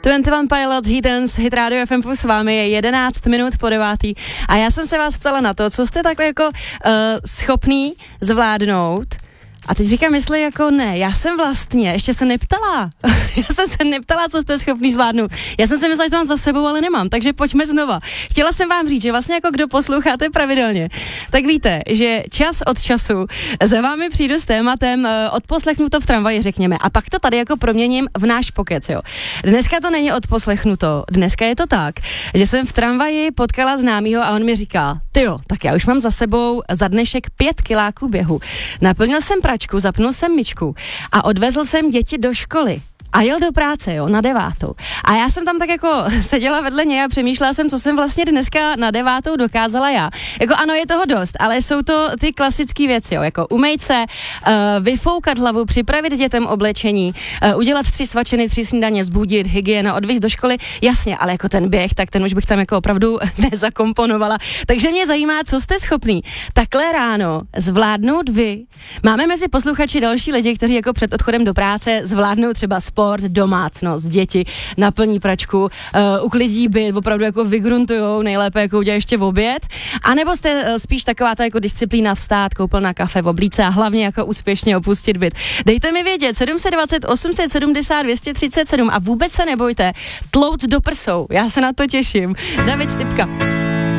21 Pilots, Heat Dance, Hit Radio FM s vámi je 11 minut po 9. A já jsem se vás ptala na to, co jste takhle jako schopný zvládnout. A teď říkám, jestli jako ne, já jsem vlastně ještě se neptala. Já jsem se neptala, co jste schopný zvládnout. Já jsem si myslela, že to mám za sebou, ale nemám, takže pojďme znova. Chtěla jsem vám říct, že vlastně jako kdo posloucháte pravidelně, tak víte, že čas od času za vámi přijdu s tématem, odposlechnuto v tramvaji, řekněme, a pak to tady jako proměním v náš pokec, jo. Dneska to není odposlechnuto, dneska je to tak, že jsem v tramvaji potkala známýho a on mi říká, tyjo, tak já už mám za sebou za dnešek 5 kiláků běhu. Naplnil jsem pračku, zapnul jsem myčku a odvezl jsem děti do školy. A jel do práce, jo, na 9. A já jsem tam tak jako seděla vedle něj a přemýšlela jsem, co jsem vlastně dneska na 9. dokázala já. Jako ano, je toho dost, ale jsou to ty klasické věci, jo, jako umýt se, vyfoukat hlavu, připravit dětem oblečení, udělat 3 svačiny, 3 snídaně, zbudit, hygiena, odvízt do školy, jasně, ale jako ten běh, tak ten už bych tam jako opravdu nezakomponovala. Takže mě zajímá, co jste schopný takhle ráno zvládnout vy. Máme mezi posluchači další lidi, kteří jako před odchodem do práce zvládnou třeba sport, domácnost, děti, naplní pračku, uklidí byt, opravdu jako vygruntujou, nejlépe jako udělají ještě v oběd, anebo jste spíš taková ta jako disciplína vstát, koupil na kafe v oblíce a hlavně jako úspěšně opustit byt. Dejte mi vědět, 720 870 237 a vůbec se nebojte tlouct do prsou, já se na to těším. David Stypka.